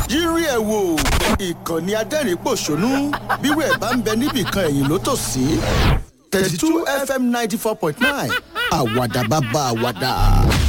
yírí ẹ̀ wò ìkànnì adẹ́rìn-pòṣónú bírò ẹ̀ bá ń bẹ níbìkan ẹ̀yìn ló tò sí 32 FM 94.9 àwàdà bàbá àwàdà.